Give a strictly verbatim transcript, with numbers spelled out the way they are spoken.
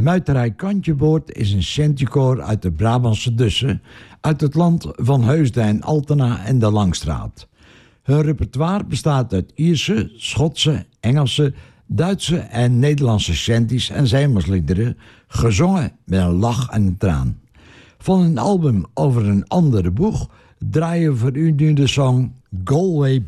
Muiterij Kantjeboord is een shantykoor uit de Brabantse Dussen, uit het land van Heusden, Altena en de Langstraat. Hun repertoire bestaat uit Ierse, Schotse, Engelse, Duitse en Nederlandse shanties en zeemansliederen, gezongen met een lach en een traan. Van een album over een andere boeg draaien we voor u nu de song Galway